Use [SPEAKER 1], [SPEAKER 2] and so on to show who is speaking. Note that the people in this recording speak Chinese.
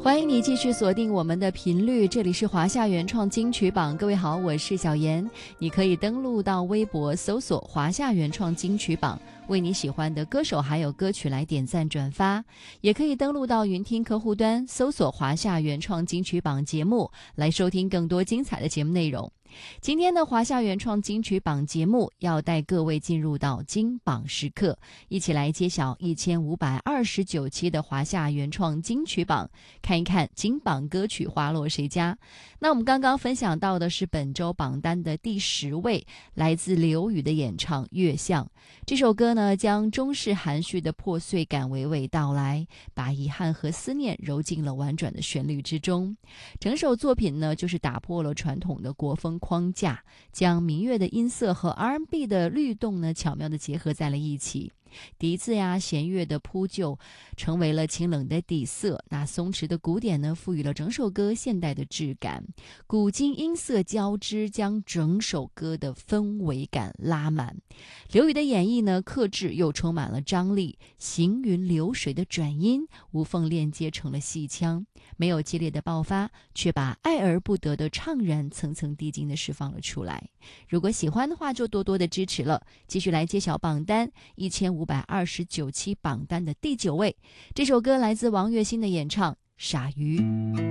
[SPEAKER 1] 欢迎你继续锁定我们的频率，这里是华夏原创金曲榜。各位好，我是小妍。你可以登录到微博搜索华夏原创金曲榜，为你喜欢的歌手还有歌曲来点赞转发，也可以登录到云听客户端搜索华夏原创金曲榜节目，来收听更多精彩的节目内容。今天的华夏原创金曲榜节目要带各位进入到金榜时刻，一起来揭晓1529期的华夏原创金曲榜，看一看金榜歌曲花落谁家。那我们刚刚分享到的是本周榜单的第10位，来自刘宇的演唱《月相》。这首歌呢，将中式含蓄的破碎感娓娓道来，把遗憾和思念揉进了婉转的旋律之中。整首作品呢，就是打破了传统的国风框架，将民乐的音色和 R&B 的律动呢巧妙地结合在了一起。笛子呀、弦乐的铺就成为了清冷的底色，那松弛的鼓点呢，赋予了整首歌现代的质感，古今音色交织，将整首歌的氛围感拉满。刘宇的演绎呢，克制又充满了张力，行云流水的转音无缝链接成了戏腔，没有激烈的爆发，却把爱而不得的怅然层层递进的释放了出来。如果喜欢的话，就多多的支持了。继续来揭晓榜单1529期榜单的第9位，这首歌来自王栎鑫的演唱《傻鱼》。